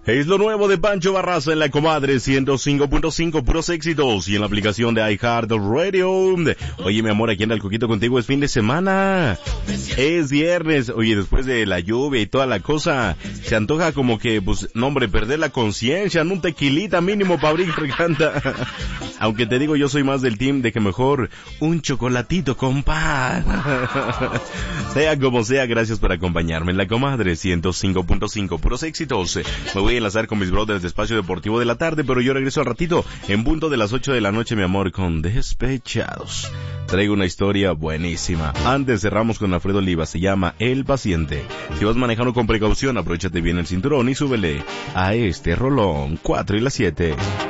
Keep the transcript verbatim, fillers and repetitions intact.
Es lo nuevo de Pancho Barraza en la Comadre ciento cinco punto cinco, puros éxitos, y en la aplicación de iHeartRadio. Oye, mi amor, aquí anda el Coquito contigo, es fin de semana, es viernes. Oye, después de la lluvia y toda la cosa, se antoja como que, pues, no hombre, perder la conciencia, en un tequilita mínimo para abrir garganta. Aunque te digo, yo soy más del team de que mejor un chocolatito, compa. Sea como sea, gracias por acompañarme en la Comadre ciento cinco punto cinco, puros éxitos. Me voy a enlazar con mis brothers de Espacio Deportivo de la tarde, pero yo regreso al ratito, en punto de las ocho de la noche, mi amor, con Despechados. Traigo una historia buenísima. Antes cerramos con Alfredo Oliva, se llama El Paciente. Si vas manejando con precaución, aprovechate bien el cinturón y súbele a este rolón. Cuatro y las siete.